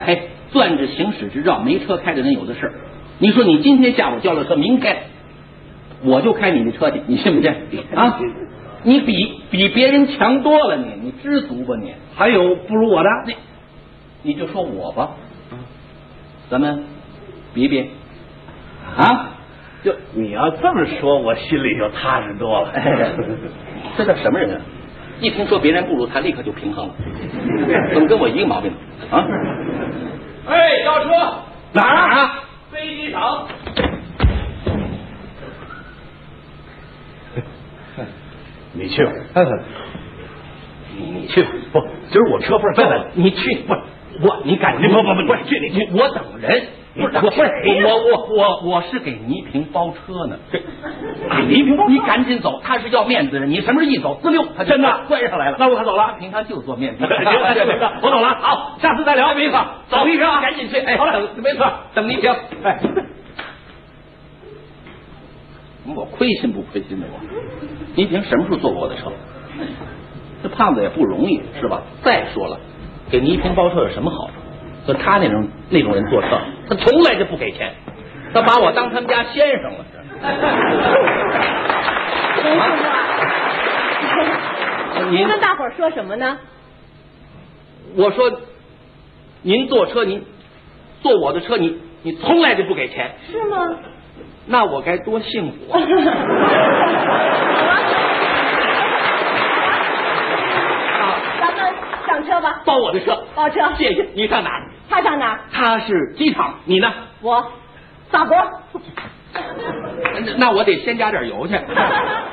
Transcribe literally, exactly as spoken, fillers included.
哎，攥着行驶执照没车开的人有的是。你说你今天下午交了车，明天我就开你的车去，你信不信啊？你比比别人强多了，你你知足吧你？ 还有不如我的？ 你你就说我吧，咱们比比啊？ 就你要这么说，我心里就踏实多了。 哎、这叫什么人啊？一听说别人不如他，立刻就平衡了。怎么跟我一个毛病啊？哎，要车哪儿啊？ 飞机场。 你去吧。 你你去不，今儿我车份不不，你去不我你赶紧不不不不是去你去我等人。不是我，不是我，我我我是给倪萍包车呢。 给倪萍包车， 你赶紧走，他是要面子的。你什么时候一走，滋溜，他真的关上来了。 那我可走了。 平常就做面子。 行行行，我走了。好，下次再聊。 没错，走一声，赶紧去。哎， 好了， 等没错，等倪萍。哎，我亏心不亏心的我？倪萍什么时候坐过我的车？这胖子也不容易，是吧？再说了，给倪萍包车有什么好处？就他那种那种人坐车，他从来就不给钱，他把我当他们家先生了。 您跟大伙儿说什么呢？ 我说，您坐车，您坐我的车，你你从来就不给钱， 是吗？ 那我该多幸福啊！ 咱们上车吧。 包我的车， 包车。 谢谢。你上哪儿？ 他上哪儿？ 他是机场，你呢？ 我，法国。 那我得先加点油去。